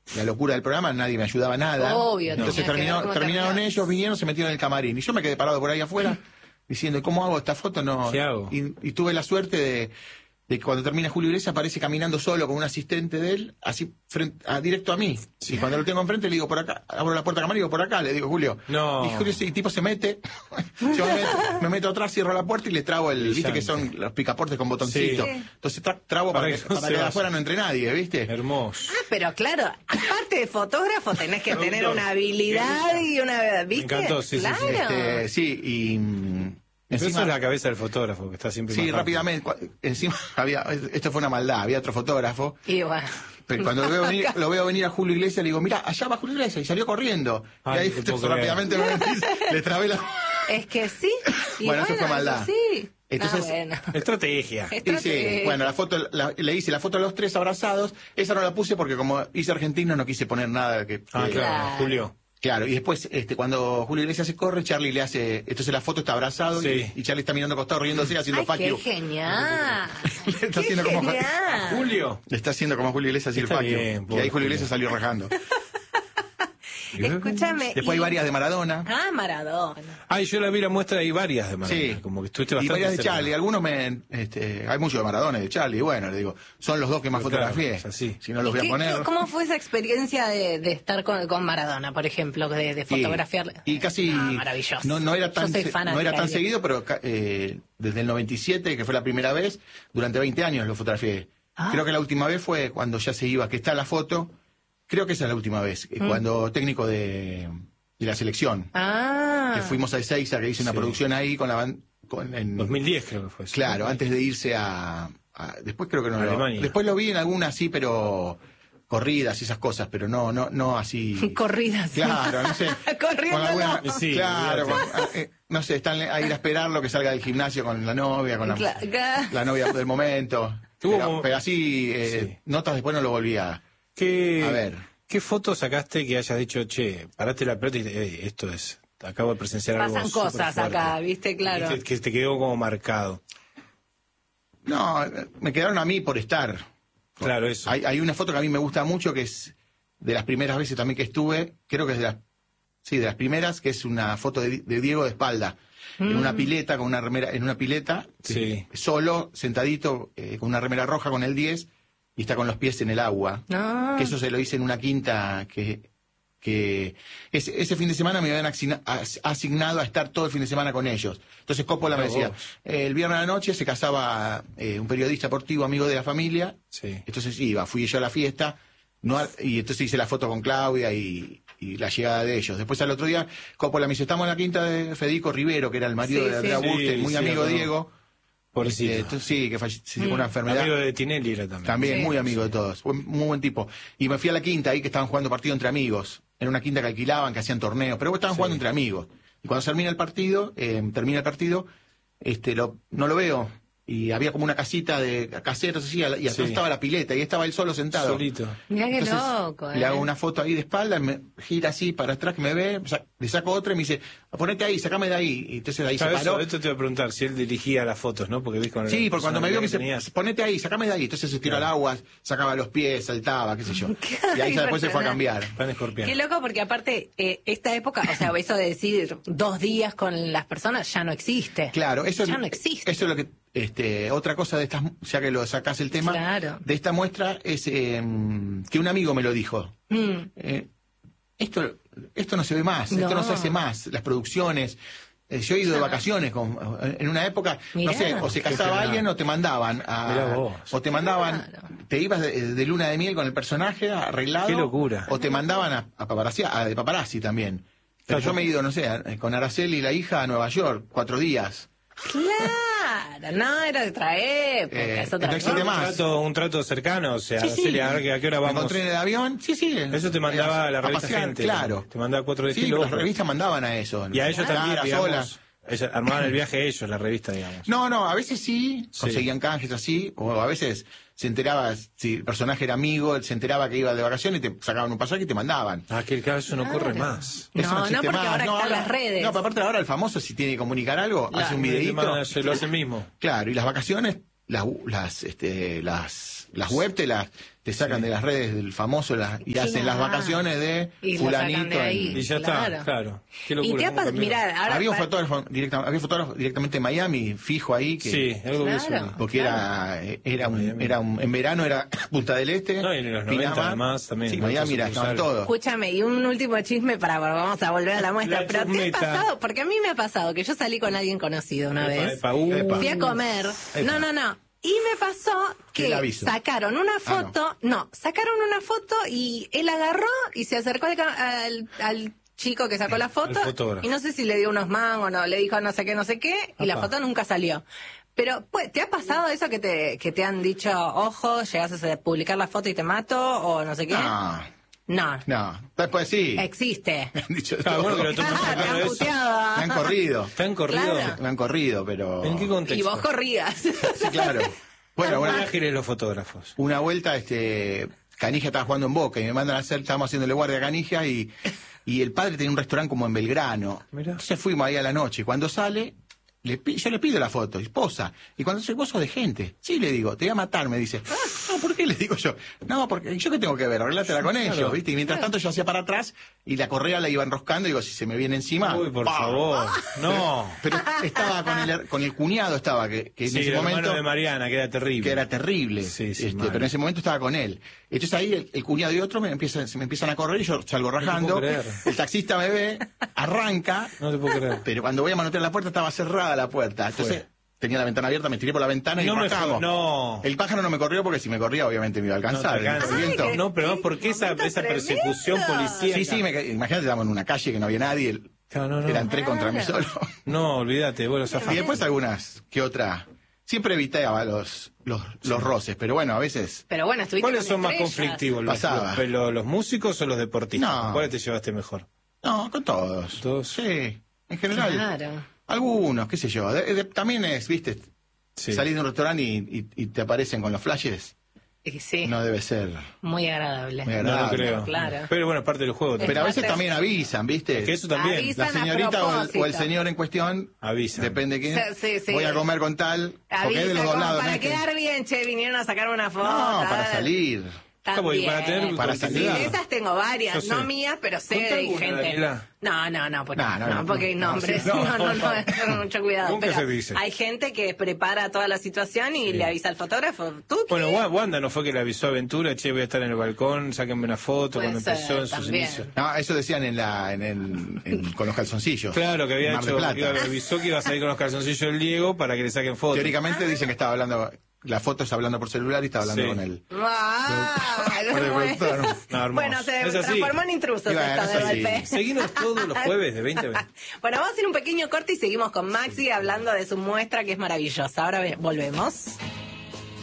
la locura del programa, nadie me ayudaba nada. Obvio, entonces terminaron ellos, vinieron, se metieron en el camarín. Y yo me quedé parado por ahí afuera, diciendo, ¿cómo hago esta foto? No. ¿Qué hago? Y tuve la suerte de que cuando termina Julio Iglesias aparece caminando solo con un asistente de él, así directo a mí. Y cuando lo tengo enfrente le digo, por acá, abro la puerta del camarín y digo, por acá, le digo, Julio. No. Y Julio, y tipo se mete, yo me meto atrás, cierro la puerta y le trabo viste que son los picaportes con botoncito. Sí. Entonces trabo para que afuera no entre nadie, ¿viste? Hermoso. Pero claro, aparte de fotógrafo tenés que tener una habilidad y una... ¿Viste? Me encantó, sí, claro. Sí, y... Eso es la cabeza del fotógrafo, que está siempre Sí, más rápidamente. Encima esto fue una maldad, había otro fotógrafo. Y bueno. Pero cuando lo veo venir a Julio Iglesias, le digo, mira, allá va Julio Iglesias, y salió corriendo. Ay, y ahí te puedo creer. rápidamente le trabé la... Es que sí. Y Bueno, eso fue maldad. Sí. Entonces, bueno. Estrategia. Y sí, bueno, la foto, le hice la foto de los tres abrazados. Esa no la puse porque como hice argentino no quise poner nada que... Claro, Julio. Claro, y después, cuando Julio Iglesias se corre, Charlie le hace... Entonces la foto está abrazado y Charlie está mirando costado, riéndose, haciendo Ay, fuck qué you. genial. Le está haciendo Qué como... genial. Julio. Le está haciendo como Julio Iglesias, así el Está fuck you. bien, Y ahí Julio Iglesias salió rajando. Escúchame. Después hay varias de Maradona. Ah, Maradona. Ay, yo la vi la muestra, hay varias de Maradona. Sí. Como que estuviste Y bastante varias de cerca. Charlie. Algunos hay muchos de Maradona y de Charlie. Bueno, le digo, son los dos que más Pero claro, fotografié. es así. Si no los voy a poner... ¿Cómo fue esa experiencia de estar con Maradona, por ejemplo, de fotografiar? Y casi maravilloso. no era tan, Yo soy fanática no era tan de- seguido, pero desde el 97, que fue la primera vez, durante 20 años lo fotografié. Ah. Creo que la última vez fue cuando ya se iba, que está la foto, creo que esa es la última vez, cuando técnico de la selección, Ah. que fuimos a Ezeiza, que hice una Sí. producción ahí con la En 2010 creo que fue eso. Claro, antes de irse después creo que no Alemania. después lo vi en alguna así, pero corridas y esas cosas, pero no así. Corridas. Claro, no sé. Corriendo con alguna- no. Sí, claro, no sé, están a ir a esperarlo que salga del gimnasio con la novia, con la novia del momento. Pero así, Sí. notas después no lo volví a ver. ¿Qué foto sacaste que hayas dicho, che, paraste la pelota y esto es, acabo de presenciar algo Pasan cosas superfuerte"? acá, ¿viste? Claro. Que te quedó como marcado. No, me quedaron a mí por estar. Claro, eso. Hay una foto que a mí me gusta mucho, que es de las primeras veces también que estuve, creo que es de las primeras, que es una foto de Diego de espalda, en una pileta, con una remera, en una pileta, Sí. solo, sentadito, con una remera roja con el 10, y está con los pies en el agua. Ah. Que eso se lo hice en una quinta que ese fin de semana me habían asignado a estar todo el fin de semana con ellos. Entonces Coppola me decía, el viernes a la noche se casaba un periodista deportivo, amigo de la familia, Sí. entonces fui yo a la fiesta, y entonces hice la foto con Claudia y la llegada de ellos. Después al otro día, Coppola me dice, estamos en la quinta de Federico Rivero, que era el marido Sí, de sí. Andrea Buste, muy Sí, amigo de no. Diego. Pobrecito. Entonces, sí, que falleció con una enfermedad. Amigo de Tinelli era también. También, Sí. muy amigo de todos. Muy buen tipo. Y me fui a la quinta ahí que estaban jugando partido entre amigos. Era una quinta que alquilaban, que hacían torneos, pero estaban jugando entre amigos. Y cuando termina el partido, no lo veo. Y había como una casita de caseros así, y atrás Sí. estaba la pileta, y estaba él solo sentado. Solito. Mirá qué Entonces, loco, le hago una foto ahí de espalda, me gira así para atrás que me ve, le saco otra y me dice, ponete ahí, sacame de ahí. Y entonces ahí Claro, se paró. esto te iba a preguntar, si él dirigía las fotos, ¿no? Porque ves con Sí, la porque cuando me vio me dice, personalidad que tenías. ponete ahí, sacame de ahí. Entonces se tiró al agua, sacaba los pies, saltaba, qué sé yo. Y ahí ya después se fue a cambiar. Pan escorpión. Qué loco, porque aparte, esta época, o sea, eso de decir 2 días con las personas ya no existe. Claro, eso Ya no existe. Eso es lo que otra cosa de estas, ya que lo sacás el tema, Claro. de esta muestra es que un amigo me lo dijo. Esto no se ve más, esto no se hace más, las producciones. Yo he ido de vacaciones en una época, Mirá. no sé, o se casaba genial. alguien o te mandaban Mirá vos. o te mandaban, Claro. te ibas de luna de miel con el personaje arreglado. Qué locura. O te mandaban de paparazzi también. Pero yo me he ido, no sé, con Araceli y la hija a Nueva York, 4 días. Claro, no, era de otra época, es otra entonces cosa. te más. Un trato cercano, o sea, Sí, sí. Celia, ¿a qué hora Me vamos? encontré en el avión, sí. Eso te mandaba la a revista pasear, Gente. claro. Te mandaba 4 de Sí, estilo. las revistas mandaban a eso. Y a ellos también, Clara, digamos, Sola. armaban el viaje ellos, la revista, digamos. No, a veces sí, conseguían canjes así, o a veces se enteraba, si el personaje era amigo, él se enteraba que iba de vacaciones, y te sacaban un pasaje y te mandaban. Ah, que el caso no corre más. Eso No, existe porque más. ahora están las redes. No, pero aparte ahora el famoso, si tiene que comunicar algo, Claro. hace un videíto. Se lo hace mismo. Claro, y las vacaciones, las web te sacan de las redes del famoso y hacen las vacaciones de Y lo sacan fulanito. de ahí. Y ya Claro. está, claro. Qué Y locura, te ha cómo cambió. mirá, ahora Había un fotógrafo directamente en Miami, fijo ahí, que Sí, algo de eso. Claro. porque en verano era Punta del Este, No, y en los 90 Pinamar. además también, Sí, ¿no? Miami Otras estaban sucursales. todos. Escúchame, y un último chisme vamos a volver a la muestra. La Pero ¿te ha chusmeta. pasado? Porque a mí me ha pasado que yo salí con alguien conocido una Epa, vez. epa, Epa. Fui a comer. Epa. No. Y me pasó ¿Qué que le aviso? sacaron una foto. Sacaron una foto y él agarró y se acercó al chico que sacó la foto. Al fotógrafo. Y no sé si le dio unos mangos, no, le dijo no sé qué. Y la Apa. foto nunca salió. Pero, pues, ¿te ha pasado eso que te han dicho, ojo, llegas a publicar la foto y te mato? O no sé qué. No. Después sí. Existe. Me han dicho Está todo. bueno que lo tomes Te sacando han eso. puteado. Me han corrido. ¿Te han corrido? Claro. Me han corrido, pero... ¿En qué contexto? Y vos corrías. Sí, claro. Bueno, Muy una, ágiles los fotógrafos. una vuelta, Canija estaba jugando en Boca y me mandan a hacer, estábamos haciéndole guardia a Canija y el padre tenía un restaurante como en Belgrano. Mirá. Entonces fuimos ahí a la noche y cuando sale, yo le pido la foto, y posa. Y cuando soy vos sos de gente. Sí, le digo, te voy a matar, me dice. No, ¿por qué? Le digo yo. No, porque yo qué tengo que ver, arreglátela con Claro. ellos, ¿viste? Y mientras tanto yo hacía para atrás y la correa la iba enroscando y digo, si se me viene encima. Uy, por ¡pam! favor. No. Pero estaba con el cuñado, que en Sí, ese el hermano momento... de Mariana, que era terrible. que era terrible, Sí, mal. pero en ese momento estaba con él. Entonces ahí el cuñado y otro se me empiezan a correr y yo salgo te rajando. puedo creer. El taxista me ve, arranca, No te puedo creer. pero cuando voy a manotear la puerta estaba cerrada la puerta. Entonces tenía la ventana abierta, me tiré por la ventana y No me rajamos. no. El pájaro no me corrió porque si me corría obviamente me iba a alcanzar. No te alcanza. El viento. Ay, No, pero ¿por qué esa momento persecución tremendo. policíaca? Sí, imagínate, estábamos en una calle que no había nadie, Claro, no. eran tres contra mí Claro. solo. No, olvídate, vos lo Y zafás. después algunas que otra. Siempre evitaba los roces, pero bueno, a veces... Pero bueno, estuviste ¿Cuáles con son más estrellas. conflictivos? Pasaba. ¿Los músicos o los deportistas? No. ¿Cuáles te llevaste mejor? No, con todos. ¿Todos? Sí, en general. Claro. Algunos, qué sé yo. También es, viste, Sí. salir de un restaurante y te aparecen con los flashes. Y sí, No debe ser muy agradable. muy No lo agradable. creo. Claro. Pero bueno, parte del juego. Pero a veces Parte- también avisan, ¿viste? Es que eso también. Avisa. La Avisan a señorita o el propósito. señor en cuestión, Avisan. depende quién. Sí. Voy a comer con tal, porque es de Avisa los dos como lados. para ¿no? Es que- quedar bien, che, vinieron a sacar una foto. No, para tal. salir. ¿Cómo? Y para También. tener Para Sí, salir. esas tengo varias, Yo sé. no mías, pero sé Contá de alguna, gente. Daniela. No, pues No, porque hay no, nombres. sí, No, mucho cuidado. Nunca Pero se dice. hay gente que prepara toda la situación y le avisa al fotógrafo. ¿Tú qué? Bueno, Wanda no fue que le avisó a Aventura, che, voy a estar en el balcón, sáquenme una foto Puede cuando ser, empezó en sus también. inicios. No, eso decían con los calzoncillos. Claro, que había Mar del hecho, Plata. le avisó que iba a salir con los calzoncillos del Diego para que le saquen fotos. Teóricamente dicen que estaba hablando, la foto está hablando por celular y estaba hablando Sí. con él. Ah, Por el bueno. productor. No, hermoso. Bueno, se Es así. transformó en intrusos Y bueno, esto de eso sí. golpe. Seguimos todos los jueves de 20 a 20. Bueno, vamos a hacer un pequeño corte y seguimos con Maxi hablando de su muestra que es maravillosa. Ahora volvemos.